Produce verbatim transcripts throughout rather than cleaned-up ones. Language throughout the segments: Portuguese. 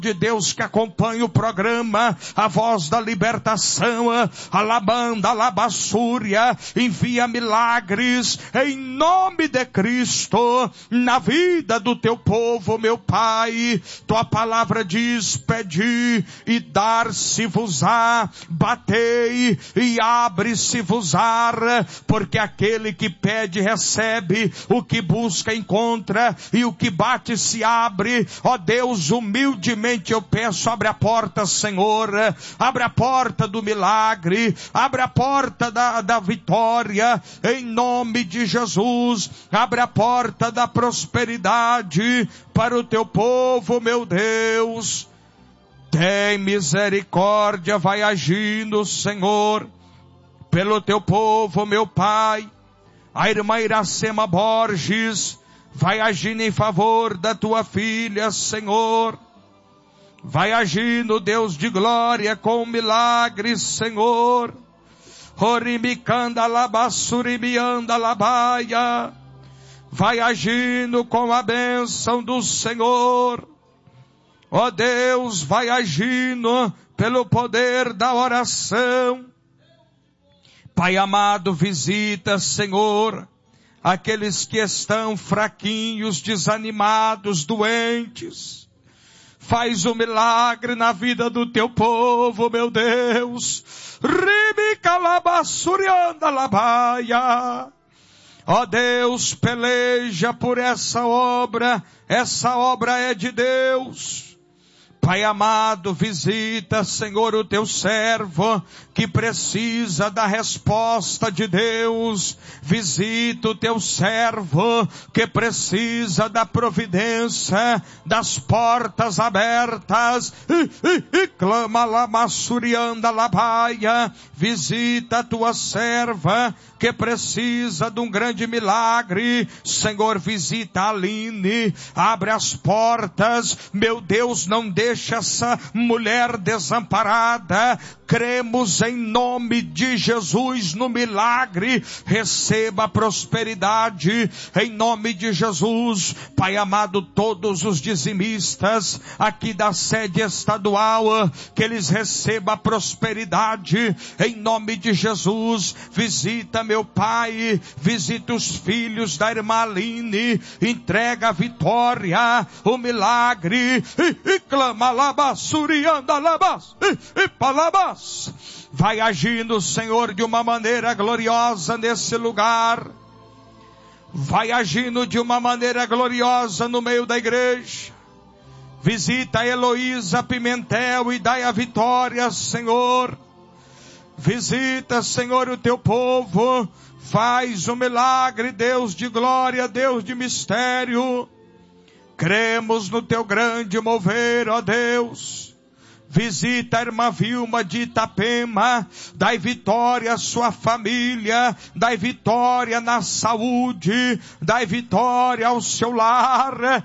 de Deus que acompanha o programa, a voz da libertação, alabanda, alabassúria, envia milagres em nome de Cristo na vida do teu povo, meu Pai. Tua palavra diz: pedi e dar-se-vos-á, batei e abre-se-vos-á, porque aquele que pede recebe, o que busca encontra, e o que bate se abre. Ó Deus, humildemente eu peço, abre a porta, Senhor, abre a porta do milagre, abre a porta da, da vitória, em nome de Jesus, abre a porta da prosperidade para o teu povo, meu Deus. Tem misericórdia, vai agindo, Senhor, pelo teu povo, meu Pai. A irmã Iracema Borges vai agindo em favor da tua filha, Senhor. Vai agindo, Deus de glória, com milagres, Senhor. Orimicanda labassuribianda labaia. Vai agindo com a bênção do Senhor. Ó Deus, vai agindo pelo poder da oração. Pai amado, visita, Senhor, aqueles que estão fraquinhos, desanimados, doentes. Faz um milagre na vida do teu povo, meu Deus. Ó Deus, peleja por essa obra. Essa obra é de Deus. Pai amado, visita, Senhor, o teu servo que precisa da resposta de Deus. Visita o teu servo que precisa da providência, das portas abertas. E, e, e clama lá, massurianda labaia. Visita a tua serva que precisa de um grande milagre. Senhor, visita a Aline. Abre as portas. Meu Deus, não deixa Deixa essa mulher desamparada. Cremos em nome de Jesus no milagre. Receba a prosperidade em nome de Jesus. Pai amado, todos os dizimistas aqui da sede estadual, que eles recebam a prosperidade em nome de Jesus. Visita, meu Pai, visita os filhos da irmã Aline. Entrega a vitória, o milagre. E, e clama Alabassurianda labas e, e palabas. Vai agindo, Senhor, de uma maneira gloriosa nesse lugar. Vai agindo de uma maneira gloriosa no meio da igreja. Visita a Heloísa Pimentel e dai a vitória, Senhor. Visita, Senhor, o teu povo. Faz um milagre, Deus de glória, Deus de mistério. Cremos no teu grande mover, ó Deus. Visita a irmã Vilma de Itapema. Dai vitória à sua família. Dai vitória na saúde. Dai vitória ao seu lar.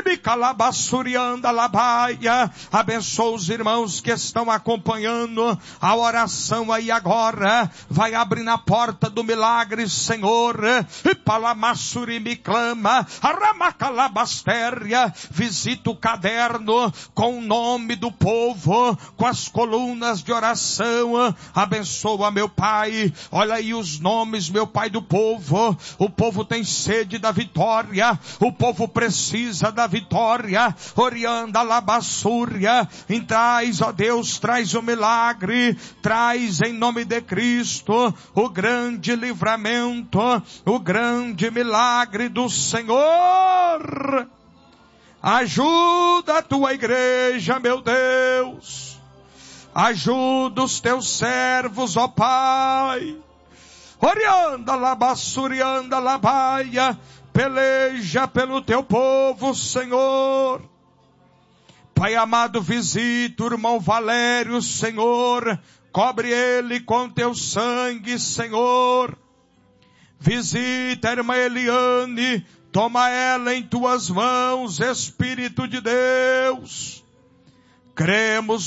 Abençoa os irmãos que estão acompanhando a oração aí agora. Vai abrir na porta do milagre, Senhor. E palamassuri me clama. Aramacalabastéria. Visita o caderno com o nome do povo, com as colunas de oração. Abençoa, meu Pai. Olha aí os nomes, meu Pai, do povo. O povo tem sede da vitória. O povo precisa da vitória. Orianda labassúria. E traz, ó Deus, traz o milagre. Traz em nome de Cristo o grande livramento, o grande milagre do Senhor. Ajuda a tua igreja, meu Deus. Ajuda os teus servos, ó Pai. Orianda labassurianda labaia. Peleja pelo teu povo, Senhor. Pai amado, visita o irmão Valério, Senhor. Cobre ele com teu sangue, Senhor. Visita a irmã Eliane. Toma ela em tuas mãos, Espírito de Deus. Cremos